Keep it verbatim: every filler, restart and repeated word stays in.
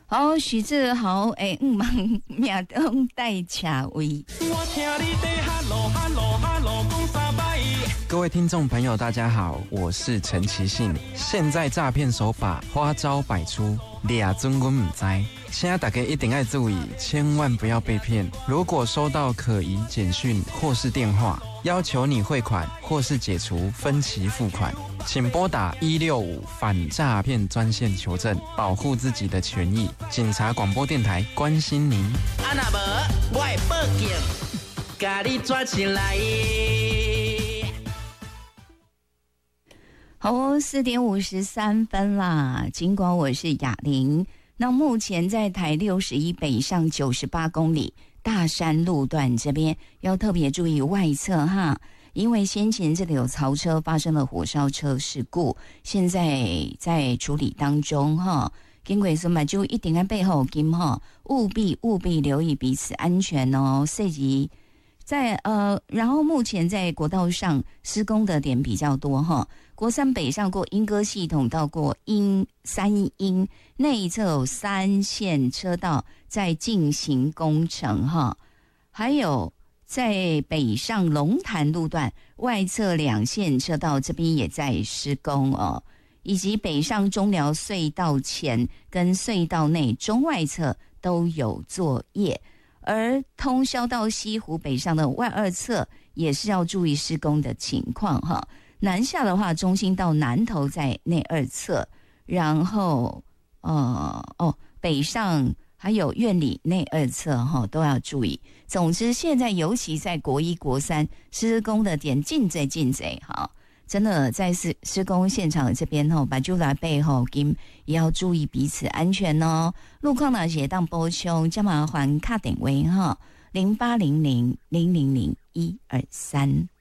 好，许志豪，诶，唔忙命当带茶位。我听你在哈喽哈喽哈喽讲三摆。 各位听众朋友，大家好，我是陈其信。现在诈骗手法花招百出，俩尊我唔知。现在大家一定要注意，千万不要被骗。如果收到可疑简讯或是电话，要求你汇款或是解除分期付款，请拨打一六五反诈骗专线求证，保护自己的权益。警察广播电台关心您。 啊那无，我会报警，甲你抓起来。 好哦，四点五十三分啦。尽管我是雅玲，那目前在台六十一北上九十八公里大山路段这边要特别注意外侧哈，因为先前这里有槽车发生了火烧车事故，现在在处理当中哈。经过说嘛，就一定要背后跟哈，务必务必留意彼此安全哦。涉及在呃，然后目前在国道上施工的点比较多哈。国三北上过莺歌系统到过莺三莺内侧有三线车道在进行工程哈，还有在北上龙潭路段外侧两线车道这边也在施工哦，以及北上中寮隧道前跟隧道内中外侧都有作业，而通霄到西湖北上的外二侧也是要注意施工的情况哈。南下的话，中心到南投在内二侧，然后呃哦北上还有苑里内二侧哈都要注意。总之，现在尤其在国一、国三施工的点进贼进贼哈，真的在施施工现场这边哈，把就来背后跟也要注意彼此安全哦。路况呢也当补充，加麻烦卡点位哈零八零零零零零一二三。